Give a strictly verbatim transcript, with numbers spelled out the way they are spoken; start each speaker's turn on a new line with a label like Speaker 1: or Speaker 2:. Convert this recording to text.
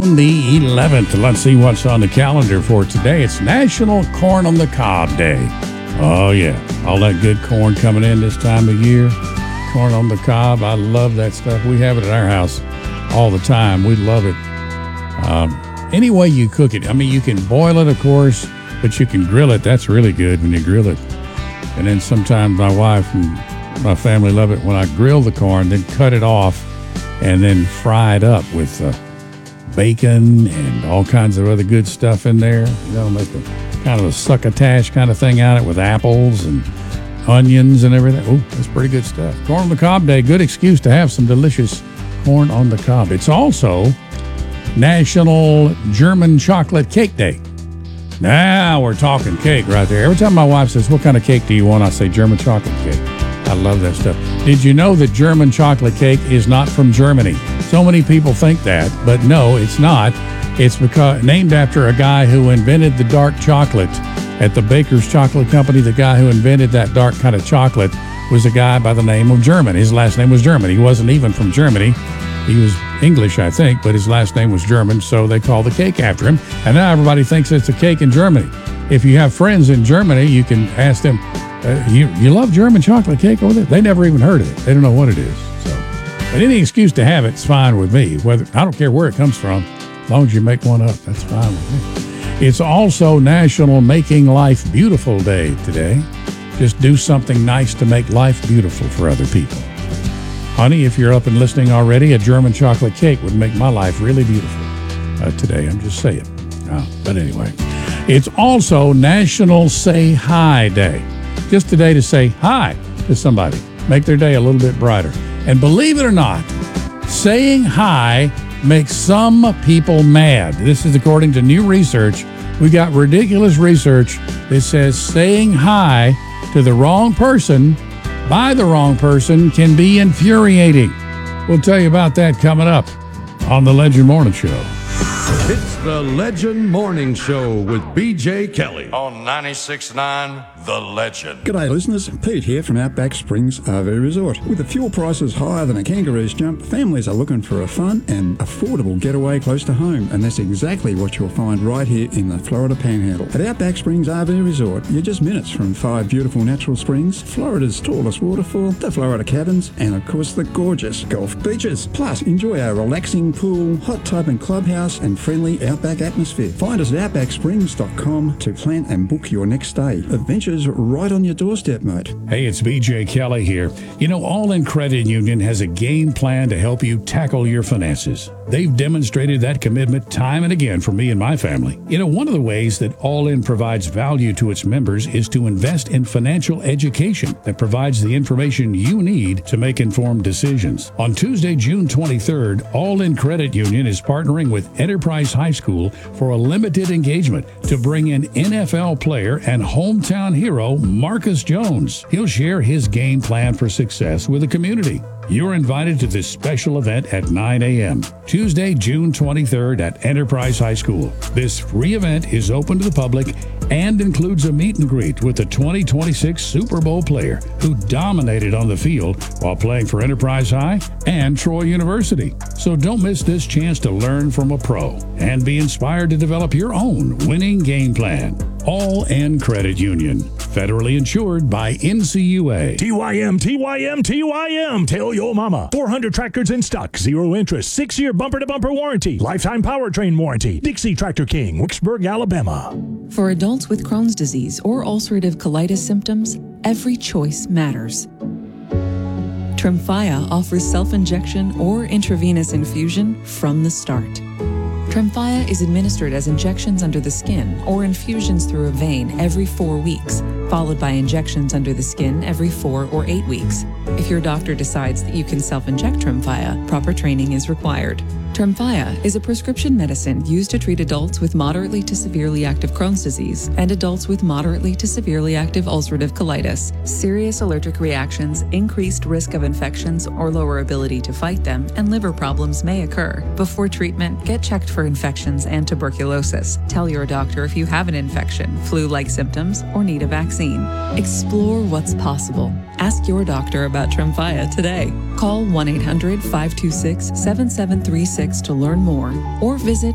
Speaker 1: June the eleventh. Let's see what's on the calendar for today. It's National Corn on the Cob Day. Oh, yeah. All that good corn coming in this time of year. Corn on the cob. I love that stuff. We have it at our house all the time. We love it. Um, any way you cook it. I mean, you can boil it, of course, but you can grill it. That's really good when you grill it. And then sometimes my wife and my family love it when I grill the corn, then cut it off and then fry it up with uh, bacon and all kinds of other good stuff in there. You know, make a kind of a succotash kind of thing out of it with apples and onions and everything. Oh, that's pretty good stuff. Corn on the Cob Day, good excuse to have some delicious corn on the cob. It's also National German Chocolate Cake Day. Now we're talking cake right there. Every time my wife says, what kind of cake do you want? I say German chocolate cake. I love that stuff. Did you know that German chocolate cake is not from Germany? So many people think that, but no, it's not. It's because named after a guy who invented the dark chocolate at the Baker's Chocolate Company. The guy who invented that dark kind of chocolate was a guy by the name of German. His last name was German. He wasn't even from Germany. He was English, I think, but his last name was German, so they call the cake after him. And now everybody thinks it's a cake in Germany. If you have friends in Germany, you can ask them, uh, you, you love German chocolate cake over there? They never even heard of it. They don't know what it is. So, but any excuse to have it's fine with me. Whether I don't care where it comes from, as long as you make one up, that's fine with me. It's also National Making Life Beautiful Day today. Just do something nice to make life beautiful for other people. Honey, if you're up and listening already, a German chocolate cake would make my life really beautiful uh, today. I'm just saying. Uh, but anyway, it's also National Say Hi Day. Just a day to say hi to somebody. Make their day a little bit brighter. And believe it or not, saying hi makes some people mad. This is according to new research. We got ridiculous research that says saying hi to the wrong person by the wrong person can be infuriating. We'll tell you about that coming up on the Legend Morning Show.
Speaker 2: It's the Legend Morning Show with B J Kelly
Speaker 3: on ninety-six point nine The Legend.
Speaker 4: G'day listeners, Pete here from Outback Springs R V Resort. With the fuel prices higher than a kangaroo's jump, families are looking for a fun and affordable getaway close to home, and that's exactly what you'll find right here in the Florida Panhandle. At Outback Springs R V Resort, you're just minutes from five beautiful natural springs, Florida's tallest waterfall, the Florida Cabins, and of course the gorgeous Gulf beaches. Plus, enjoy our relaxing pool, hot tub and clubhouse, and friendly Outback atmosphere. Find us at outback springs dot com to plan and book your next stay. Adventures right on your doorstep, mate.
Speaker 1: Hey, it's B J Kelly here. You know, All In Credit Union has a game plan to help you tackle your finances. They've demonstrated that commitment time and again for me and my family. You know, one of the ways that All In provides value to its members is to invest in financial education that provides the information you need to make informed decisions. On Tuesday, June twenty-third, All In Credit Union is partnering with Enterprise High School for a limited engagement to bring in N F L player and hometown hero Marcus Jones. He'll share his game plan for success with the community. You're invited to this special event at nine a.m. Tuesday, June twenty-third at Enterprise High School. This free event is open to the public and includes a meet and greet with the twenty twenty-six Super Bowl player who dominated on the field while playing for Enterprise High and Troy University. So don't miss this chance to learn from a pro and be inspired to develop your own winning game plan. All In Credit Union, federally insured by N C U A.
Speaker 5: T Y M, T Y M, T Y M. Tell your mama. four hundred tractors in stock, zero interest, six-year bumper-to-bumper warranty, lifetime powertrain warranty. Dixie Tractor King, Wicksburg, Alabama.
Speaker 6: For adults with Crohn's disease or ulcerative colitis symptoms, every choice matters. Tremfya offers self-injection or intravenous infusion from the start. Tremfya is administered as injections under the skin or infusions through a vein every four weeks, followed by injections under the skin every four or eight weeks. If your doctor decides that you can self-inject Tremfya, proper training is required. Tremfya is a prescription medicine used to treat adults with moderately to severely active Crohn's disease and adults with moderately to severely active ulcerative colitis. Serious allergic reactions, increased risk of infections or lower ability to fight them, and liver problems may occur. Before treatment, get checked for infections and tuberculosis. Tell your doctor if you have an infection, flu-like symptoms, or need a vaccine. Explore what's possible. Ask your doctor about Tremfya today. Call one eight hundred, five two six, seven seven three six to learn more or visit